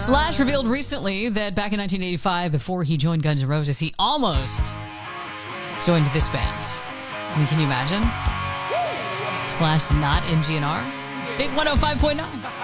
Slash revealed recently that back in 1985, before he joined Guns N' Roses, he almost joined this band. I mean, can you imagine? Slash not in GNR? Big 105.9.